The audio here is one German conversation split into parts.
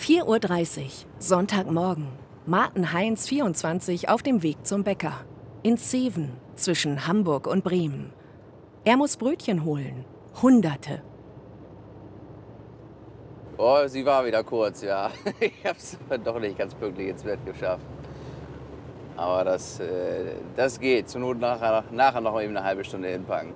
4:30 Uhr, Sonntagmorgen. Martin Heinz, 24, auf dem Weg zum Bäcker. In Zeven, zwischen Hamburg und Bremen. Er muss Brötchen holen. Hunderte. Oh, sie war wieder kurz, ja. Ich hab's doch nicht ganz pünktlich ins Bett geschafft. Aber das geht. Zur Not nachher noch eben eine halbe Stunde hinpacken.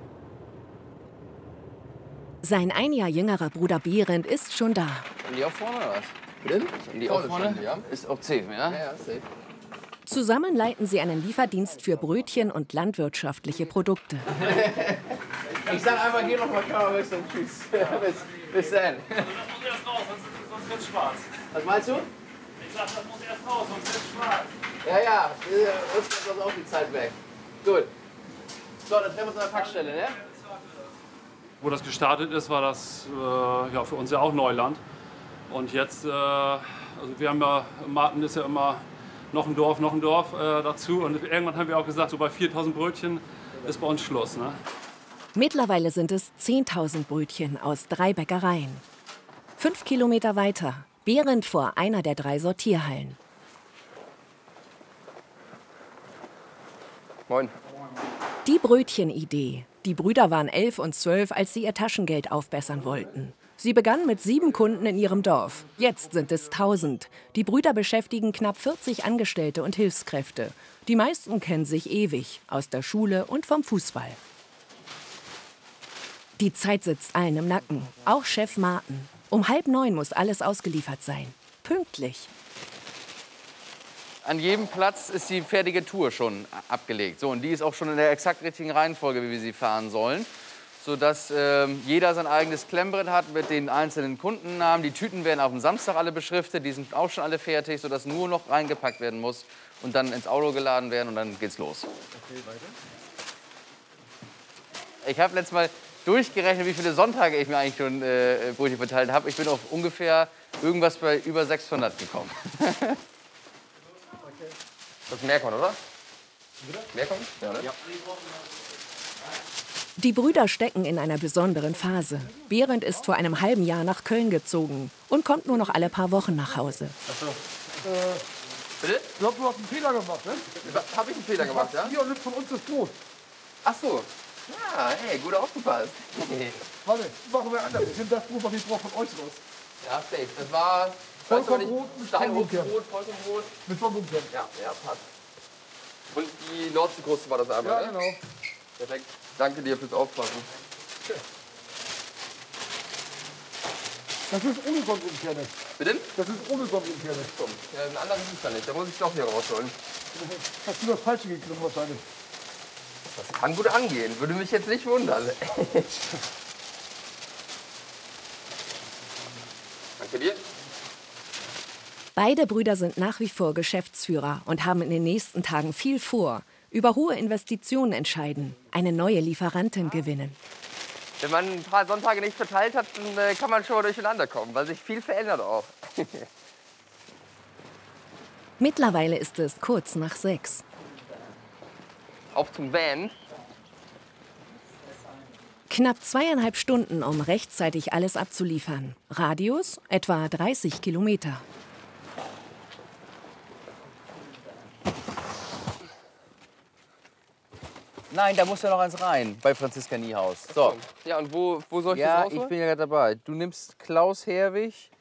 Sein ein Jahr jüngerer Bruder Berend ist schon da. Sind die auch vorne oder was? Bitte? Sind die auch vorne? Ja. Ist auch safe, ja? Ja, safe. Zusammen leiten sie einen Lieferdienst für Brötchen und landwirtschaftliche Produkte. Ich sag einfach, geh noch mal Körperwechsel und tschüss. Bis dann. Das muss erst raus, sonst wird's schwarz. Was meinst du? Ich sag, das muss erst raus, sonst wird's schwarz. Ja, uns geht sonst auch die Zeit weg. Gut. So, dann treffen wir uns an der Packstelle, ne? Wo das gestartet ist, war das ja, für uns ja auch Neuland. Und jetzt, also wir haben ja, Martin ist ja immer noch ein Dorf dazu. Und irgendwann haben wir auch gesagt, so bei 4.000 Brötchen ist bei uns Schluss. Ne? Mittlerweile sind es 10.000 Brötchen aus 3 Bäckereien. 5 Kilometer weiter, Berend vor einer der 3 Sortierhallen. Moin. Die Brötchenidee. Die Brüder waren 11 und 12, als sie ihr Taschengeld aufbessern wollten. Sie begannen mit 7 Kunden in ihrem Dorf. Jetzt sind es 1.000. Die Brüder beschäftigen knapp 40 Angestellte und Hilfskräfte. Die meisten kennen sich ewig, aus der Schule und vom Fußball. Die Zeit sitzt allen im Nacken, auch Chef Martin. Um 8:30 muss alles ausgeliefert sein. Pünktlich. An jedem Platz ist die fertige Tour schon abgelegt. So, und die ist auch schon in der exakt richtigen Reihenfolge, wie wir sie fahren sollen. Sodass jeder sein eigenes Klemmbrett hat mit den einzelnen Kundennamen. Die Tüten werden auf dem Samstag alle beschriftet, die sind auch schon alle fertig, sodass nur noch reingepackt werden muss und dann ins Auto geladen werden und dann geht's los. Okay, weiter. Ich habe letztes Mal durchgerechnet, wie viele Sonntage ich mir eigentlich schon Brötchen verteilt habe. Ich bin auf ungefähr irgendwas bei über 600 gekommen. Das ist Meerkorn, oder? Meerkorn? Ja, ne? Ja. Die Brüder stecken in einer besonderen Phase. Berend ist vor einem halben Jahr nach Köln gezogen und kommt nur noch alle paar Wochen nach Hause. Ach so. Bitte? Ich glaube, du hast einen Fehler gemacht, ne? Hab ich einen Fehler gemacht, ja? Hier und nimm von uns das Brot. Ach so. Ja, hey, gut aufgepasst. Warte, machen wir anders. Ich nehme das Brot, was ich brauche, von euch raus. Ja, safe. Das war Vollkornbrot mit Steinobstbrot, Vollkornbrot. Mit Vollkornkern. Ja, passt. Und die Nordseekruste war das einmal, Ja, ne? genau. Perfekt. Danke dir fürs Aufpassen. Das ist ohne Sonnenkerne. Bitte? Das ist ohne Sonnenkerne. Komm, ja, einen anderen ist da nicht. Da muss ich doch hier rausholen. Hast du das Falsche gegriffen wahrscheinlich. Das kann gut angehen. Würde mich jetzt nicht wundern. Danke dir. Beide Brüder sind nach wie vor Geschäftsführer und haben in den nächsten Tagen viel vor. Über hohe Investitionen entscheiden, eine neue Lieferantin gewinnen. Wenn man ein paar Sonntage nicht verteilt hat, dann kann man schon mal durcheinander kommen, weil sich viel verändert auch. Mittlerweile ist es kurz nach 6. Auf zum Van. Knapp 2,5 Stunden, um rechtzeitig alles abzuliefern. Radius etwa 30 Kilometer. Nein, da muss ja noch eins rein, bei Franziska Niehaus. So. Ja, und wo soll ich Ja, das ich rausholen? bin ja gerade dabei. Du nimmst Klaus Herwig